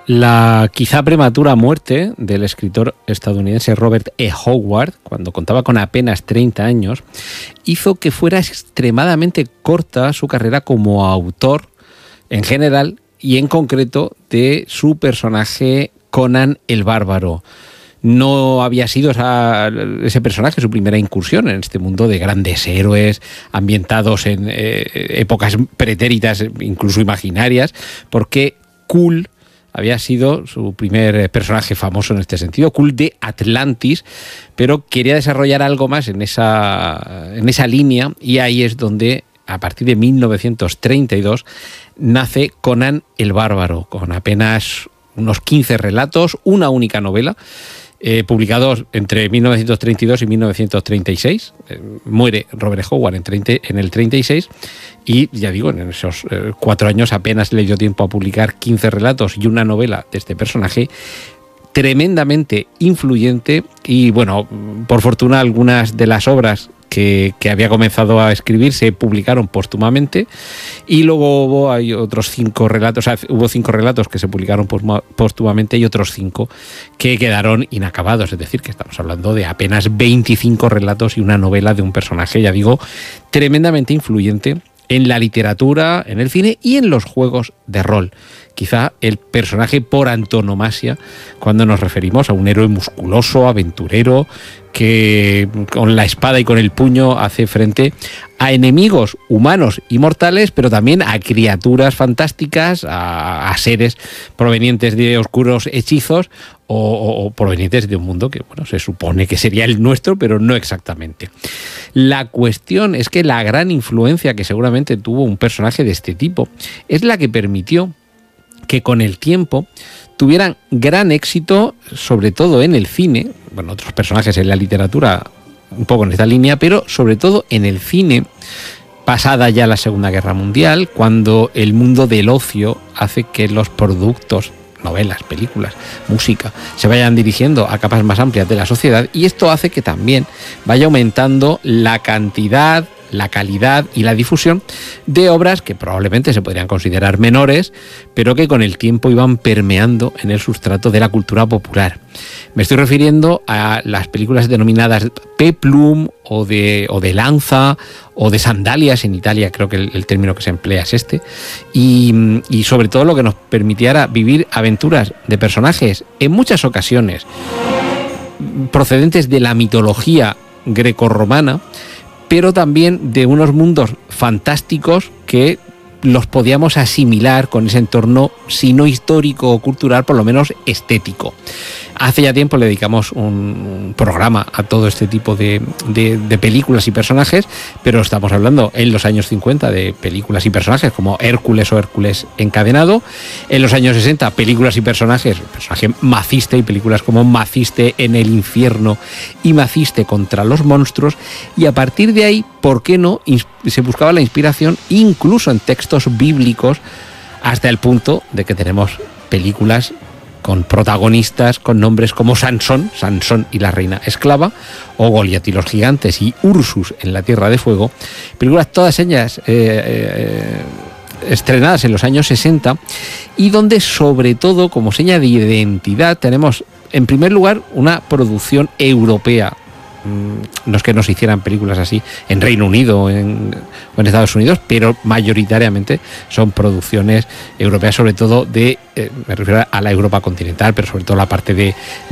La quizá prematura muerte del escritor estadounidense Robert E. Howard, cuando contaba con apenas 30 años, hizo que fuera extremadamente corta su carrera como autor en general y en concreto de su personaje Conan el Bárbaro. No había sido ese personaje su primera incursión en este mundo de grandes héroes ambientados en épocas pretéritas, incluso imaginarias, porque Kul había sido su primer personaje famoso en este sentido, Kul de Atlantis, pero quería desarrollar algo más en esa línea, y ahí es donde, a partir de 1932, nace Conan el Bárbaro, con apenas unos 15 relatos, una única novela, publicados entre 1932 y 1936. Muere Robert Howard en el 36 y, ya digo, en esos 4 años apenas le dio tiempo a publicar 15 relatos y una novela de este personaje tremendamente influyente. Y bueno, por fortuna algunas de las obras que había comenzado a escribir se publicaron póstumamente, y luego hubo otros 5 relatos, o sea, hubo 5 relatos que se publicaron póstumamente y otros 5 que quedaron inacabados, es decir, que estamos hablando de apenas 25 relatos y una novela de un personaje, ya digo, tremendamente influyente en la literatura, en el cine y en los juegos de rol. Quizá el personaje por antonomasia cuando nos referimos a un héroe musculoso, aventurero, que con la espada y con el puño hace frente a enemigos humanos y mortales, pero también a criaturas fantásticas, a seres provenientes de oscuros hechizos o provenientes de un mundo que, bueno, se supone que sería el nuestro, pero no exactamente. La cuestión es que la gran influencia que seguramente tuvo un personaje de este tipo es la que permitió que con el tiempo tuvieran gran éxito, sobre todo en el cine, bueno, otros personajes en la literatura un poco en esta línea, pero sobre todo en el cine, pasada ya la Segunda Guerra Mundial, cuando el mundo del ocio hace que los productos, novelas, películas, música, se vayan dirigiendo a capas más amplias de la sociedad, y esto hace que también vaya aumentando la cantidad, la calidad y la difusión de obras que probablemente se podrían considerar menores, pero que con el tiempo iban permeando en el sustrato de la cultura popular. Me estoy refiriendo a las películas denominadas peplum o de lanza o de sandalias en Italia, creo que el término que se emplea es este, y sobre todo lo que nos permitiera vivir aventuras de personajes en muchas ocasiones procedentes de la mitología grecorromana, pero también de unos mundos fantásticos que los podíamos asimilar con ese entorno, si no histórico o cultural, por lo menos estético. Hace ya tiempo le dedicamos un programa a todo este tipo de películas y personajes, pero estamos hablando en los años 50 de películas y personajes como Hércules o Hércules encadenado, en los años 60 películas y personaje Maciste y películas como Maciste en el infierno y Maciste contra los monstruos, y a partir de ahí, ¿por qué no? Se buscaba la inspiración incluso en textos bíblicos, hasta el punto de que tenemos películas con protagonistas con nombres como Sansón y la reina esclava, o Goliat y los gigantes y Ursus en la Tierra de Fuego, películas todas ellas estrenadas en los años 60, y donde sobre todo como seña de identidad tenemos en primer lugar una producción europea. No es que nos hicieran películas así en Reino Unido o en Estados Unidos, pero mayoritariamente son producciones europeas, sobre todo me refiero a la Europa continental, pero sobre todo la parte de